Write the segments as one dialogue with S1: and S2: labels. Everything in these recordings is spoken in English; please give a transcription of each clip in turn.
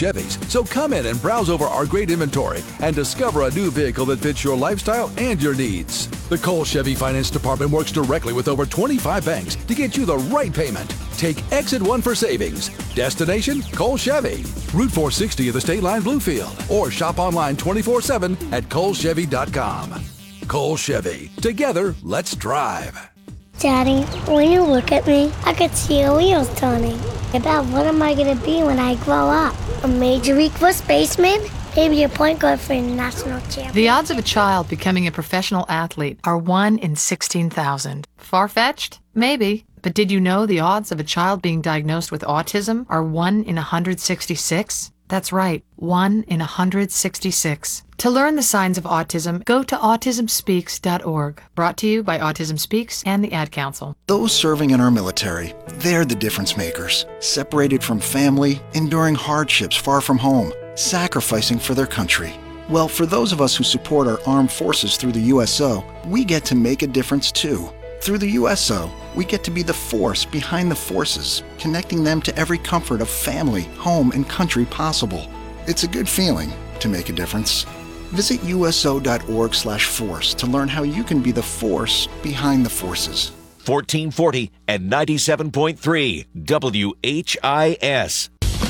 S1: Chevys. So come in and browse over our great inventory and discover a new vehicle that fits your lifestyle and your needs. The Cole Chevy Finance Department works directly with over 25 banks to get you the right payment. Take Exit 1 for savings. Destination, Cole Chevy. Route 460 of the State Line Bluefield. Or shop online 24/7 at colechevy.com. Cole Chevy. Together, let's drive.
S2: Daddy, when you look at me, I could see your wheels turning. About what am I going to be when I grow up? A Major League first baseman? Maybe a point guard for a national champion.
S3: The odds of a child becoming a professional athlete are 1 in 16,000. Far-fetched? Maybe. But did you know the odds of a child being diagnosed with autism are 1 in 166? That's right, 1 in 166. To learn the signs of autism, go to autismspeaks.org. Brought to you by Autism Speaks and the Ad Council.
S4: Those serving in our military, they're the difference makers. Separated from family, enduring hardships far from home, sacrificing for their country. Well, for those of us who support our armed forces through the USO, we get to make a difference too. Through the USO, we get to be the force behind the forces, connecting them to every comfort of family, home, and country possible. It's a good feeling to make a difference. Visit uso.org/force to learn how you can be the force behind the forces.
S5: 1440 and 97.3 WHIS.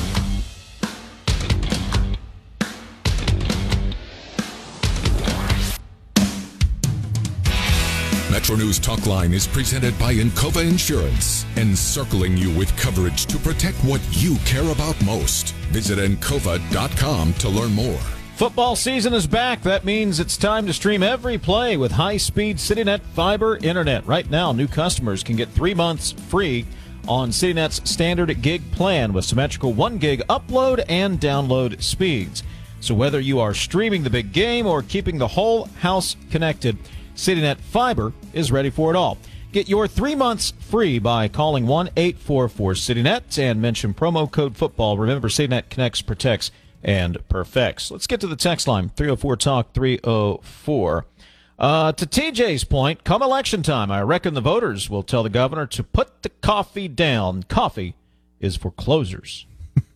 S6: Metro News Talk Line is presented by Encova Insurance, encircling you with coverage to protect what you care about most. Visit Encova.com to learn more.
S7: Football season is back. That means it's time to stream every play with high-speed CityNet fiber internet. Right now, new customers can get 3 months free on CityNet's standard gig plan with symmetrical 1 gig upload and download speeds. So whether you are streaming the big game or keeping the whole house connected, CityNet Fiber is ready for it all. Get your 3 months free by calling 1-844-CityNet and mention promo code football. Remember, CityNet connects, protects, and perfects. Let's get to the text line, 304-TALK 304. To TJ's point, come election time, I reckon the voters will tell the governor to put the coffee down. Coffee is for closers.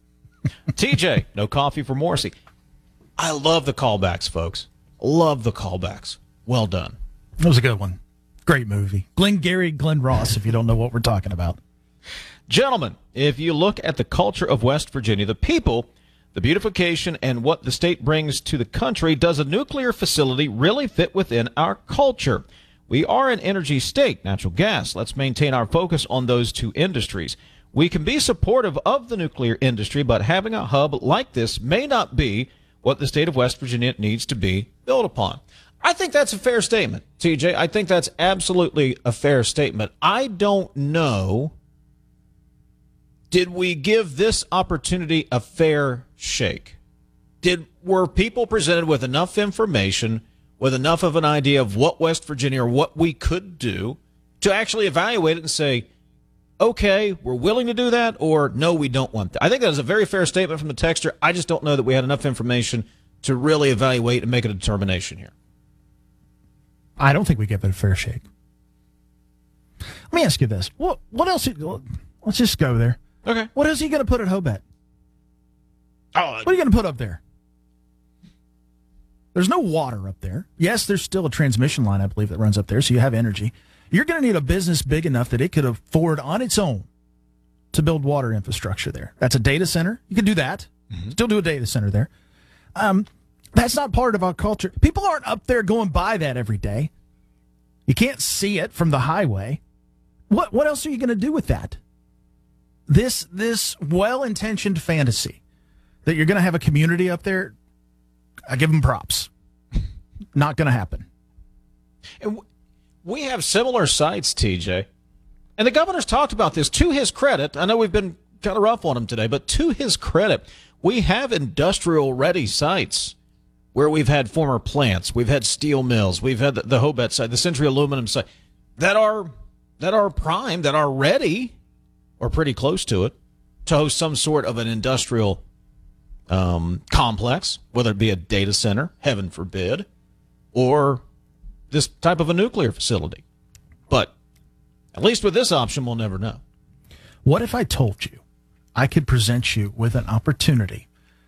S7: TJ, no coffee for Morrissey. I love the callbacks, folks. Love the callbacks. Well done.
S8: That was a good one. Great movie. Glengarry Glen Ross, if you don't know what we're talking about.
S7: Gentlemen, if you look at the culture of West Virginia, the people, the beautification, and what the state brings to the country, does a nuclear facility really fit within our culture? We are an energy state, natural gas. Let's maintain our focus on those two industries. We can be supportive of the nuclear industry, but having a hub like this may not be what the state of West Virginia needs to be built upon. I think that's a fair statement, TJ. I think that's absolutely a fair statement. I don't know. Did we give this opportunity a fair shake? Were people presented with enough information, with enough of an idea of what West Virginia or what we could do to actually evaluate it and say, okay, we're willing to do that, or no, we don't want that? I think that is a very fair statement from the texter. I just don't know that we had enough information to really evaluate and make a determination here.
S8: I don't think we give it a fair shake. Let me ask you this. What else? Let's just go there.
S7: Okay.
S8: What else are you going to put at Hobet? What are you going to put up there? There's no water up there. Yes, there's still a transmission line, I believe, that runs up there, so you have energy. You're going to need a business big enough that it could afford on its own to build water infrastructure there. That's a data center. You can do that. Mm-hmm. Still do a data center there. That's not part of our culture. People aren't up there going by that every day. You can't see it from the highway. What else are you going to do with that? This well-intentioned fantasy that you're going to have a community up there, I give them props. Not going to happen.
S7: And we have similar sites, TJ. And the governor's talked about this. To his credit, I know we've been kind of rough on him today, but to his credit, we have industrial-ready sites where we've had former plants, we've had steel mills, we've had the Hobet site, the Century Aluminum site, that are primed, that are ready, or pretty close to it, to host some sort of an industrial complex, whether it be a data center, heaven forbid, or this type of a nuclear facility. But at least with this option, we'll never know.
S8: What if I told you I could present you with an opportunity